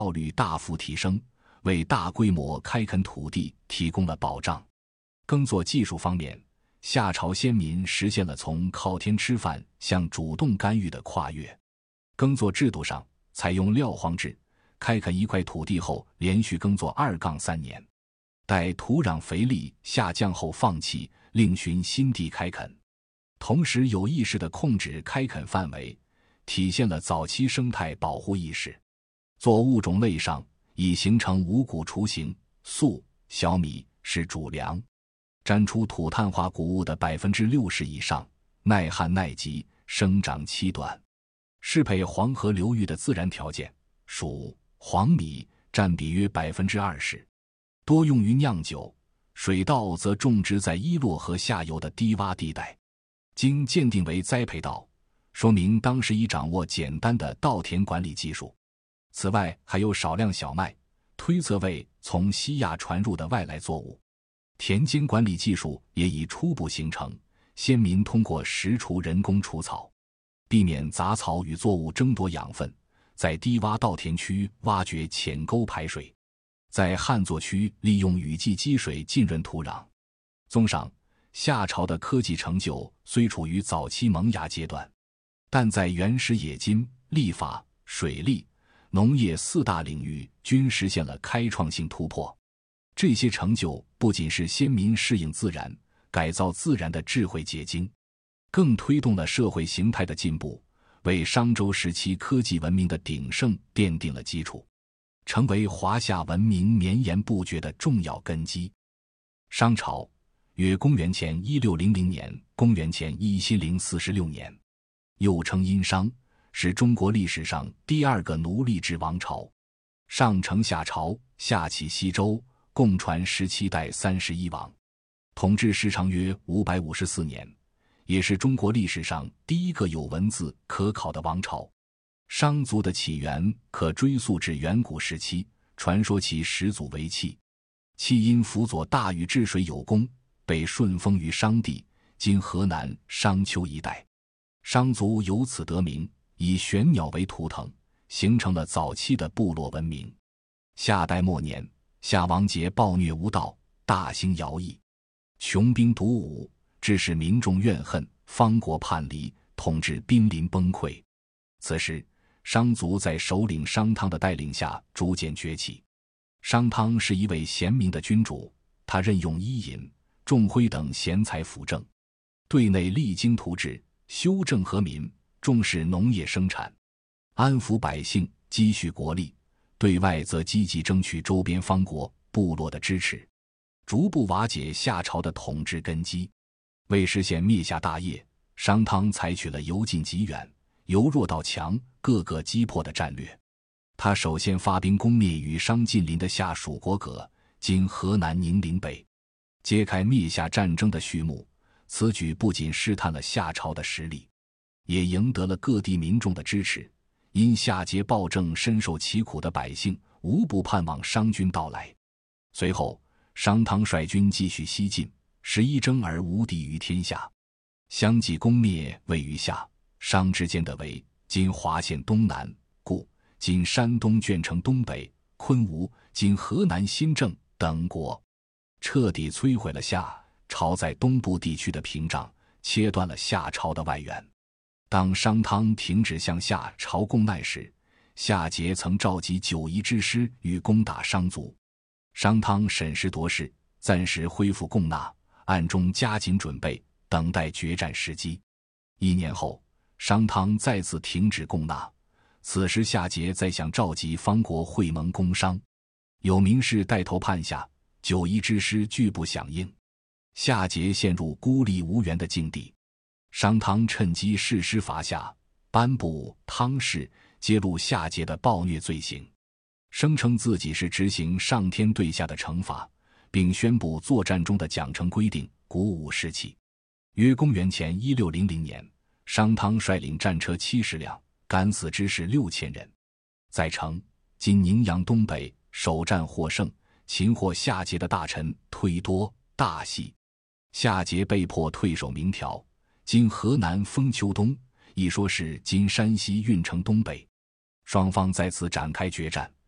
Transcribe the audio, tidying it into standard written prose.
效率大幅提升，为大规模开垦土地提供了保障。耕作技术方面，夏朝先民实现了从靠天吃饭向主动干预的跨越。耕作制度上采用撂荒制，开垦一块土地后连续耕作2-3年，待土壤肥力下降后放弃，另寻新地开垦。同时有意识地控制开垦范围，体现了早期生态保护意识。作物种类上已形成五谷雏形，粟、小米是主粮，占出土碳化谷物的60%以上，耐旱耐疾，生长期短。适配黄河流域的自然条件，黍、黄米占比约20%，多用于酿酒，水稻则种植在伊洛河下游的低洼地带。经鉴定为栽培稻，说明当时已掌握简单的稻田管理技术。此外还有少量小麦，推测为从西亚传入的外来作物。田间管理技术也已初步形成，先民通过实锄人工除草，避免杂草与作物争夺养分，在低洼稻田区挖掘浅沟排水，在旱作区利用雨季积水浸润土壤。综上，夏朝的科技成就虽处于早期萌芽阶段，但在原始冶金、历法、水利、农业4大领域均实现了开创性突破。这些成就不仅是先民适应自然、改造自然的智慧结晶，更推动了社会形态的进步，为商周时期科技文明的鼎盛奠定了基础，成为华夏文明绵延不绝的重要根基。商朝约公元前1600年，公元前1046年，又称殷商，是中国历史上第2个奴隶制王朝。上承夏朝，下启西周，共传17代31王，统治时长约554年，也是中国历史上第1个有文字可考的王朝。商族的起源可追溯至远古时期，传说其始祖为契，契因辅佐大禹治水有功，被顺封于商地，今河南商丘一带。商族由此得名，以玄鸟为图腾，形成了早期的部落文明。夏代末年，夏王桀暴虐无道，大兴徭役，穷兵黩武，致使民众怨恨，方国叛离，统治濒临崩溃。此时商族在首领商汤的带领下逐渐崛起。商汤是一位贤明的君主，他任用伊尹、仲辉等贤才辅政，对内励精图治，修正和民，重视农业生产，安抚百姓，积蓄国力；对外则积极争取周边方国、部落的支持，逐步瓦解夏朝的统治根基。为实现灭夏大业，商汤采取了由近及远、由弱到强、各个击破的战略。他首先发兵攻灭与商近邻的夏蜀国葛，今河南宁陵北，揭开灭夏战争的序幕。此举不仅试探了夏朝的实力，也赢得了各地民众的支持。因夏桀暴政深受其苦的百姓无不盼望商军到来。随后商汤率军继续西进，时一征而无敌于天下，相继攻灭位于夏、商之间的为今华县东南、故今山东鄄城东北、昆吾今河南新郑等国，彻底摧毁了夏朝在东部地区的屏障，切断了夏朝的外援。当商汤停止向夏朝供难时，夏桀曾召集9夷之师欲攻打商族。商汤审时度势，暂时恢复供纳，暗中加紧准备，等待决战时机。1年后，商汤再次停止供纳，此时夏桀再想召集方国会盟攻商，有名士带头叛夏，9夷之师拒不响应，夏桀陷入孤立无援的境地。商汤趁机誓师伐夏，颁布汤誓，揭露夏桀的暴虐罪行，声称自己是执行上天对下的惩罚，并宣布作战中的奖惩规定，鼓舞士气。约公元前1600年，商汤率领战车70辆，敢死之士6000人，在城今宁阳东北首战获胜，擒获夏桀的大臣忒多、大细。夏桀被迫退守明条，今河南封丘东，一说是今山西运城东北。双方在此展开决战，